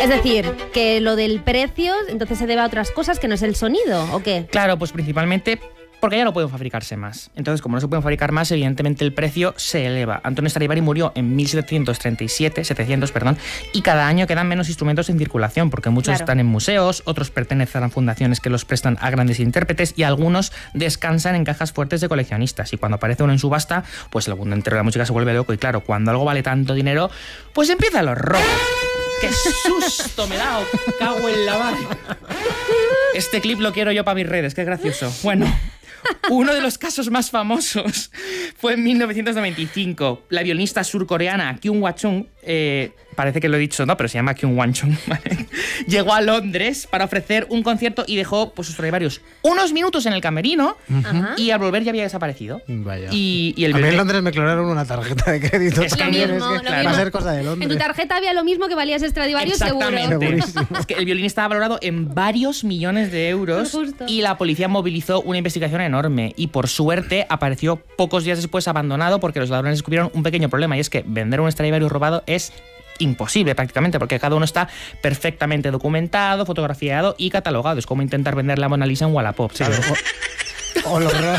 Es decir, que lo del precio entonces se debe a otras cosas que no es el sonido, ¿o qué? Claro, pues principalmente porque ya no pueden fabricarse más. Entonces, como no se pueden fabricar más, evidentemente el precio se eleva. Antonio Stradivari murió en 700, y cada año quedan menos instrumentos en circulación, porque muchos están en museos, otros pertenecen a fundaciones que los prestan a grandes intérpretes y algunos descansan en cajas fuertes de coleccionistas. Y cuando aparece uno en subasta, pues el mundo entero de la música se vuelve loco y claro, cuando algo vale tanto dinero, pues empiezan los robos. ¡Qué susto me da! ¡Cago en la madre! Este clip lo quiero yo para mis redes, qué gracioso. Bueno, uno de los casos más famosos fue en 1995. La violinista surcoreana Kyung Wha-chung, parece que lo he dicho, no, pero se llama Kyung Wha-chung, ¿vale? Llegó a Londres para ofrecer un concierto y dejó pues, sus Stradivarius unos minutos en el camerino y al volver ya había desaparecido. Vaya. Y el a mí en Londres me clonaron una tarjeta de crédito. Es que también, mismo, es que lo va a ser cosa de Londres. En tu tarjeta había lo mismo que valía ese Stradivarius, seguro. Exactamente. Es que el violín estaba valorado en varios millones de euros y la policía movilizó una investigación enorme y por suerte apareció pocos días después abandonado porque los ladrones descubrieron un pequeño problema y es que vender un Stradivarius robado es imposible prácticamente porque cada uno está perfectamente documentado, fotografiado y catalogado. Es como intentar vender la Mona Lisa en Wallapop, ¿sabes? O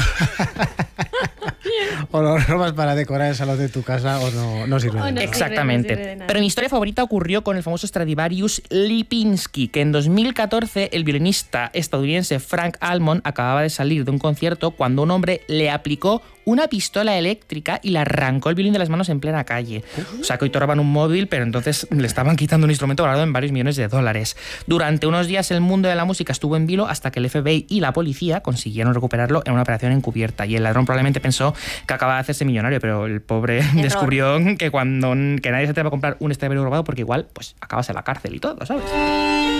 lo robas para decorar el salón de tu casa o no sirve de nada. Exactamente. No sirve de nada. Pero mi historia favorita ocurrió con el famoso Stradivarius Lipinski, que en 2014 el violinista estadounidense Frank Almond acababa de salir de un concierto cuando un hombre le aplicó una pistola eléctrica y le arrancó el violín de las manos en plena calle. O sea, que hoy te roban un móvil, pero entonces le estaban quitando un instrumento valorado en varios millones de dólares. Durante unos días el mundo de la música estuvo en vilo hasta que el FBI y la policía consiguieron recuperarlo en una operación encubierta. Y el ladrón probablemente pensó que acababa de hacerse millonario, pero el pobre descubrió que nadie se atreve a comprar un Stradivarius robado porque igual pues acabas en la cárcel y todo, ¿sabes?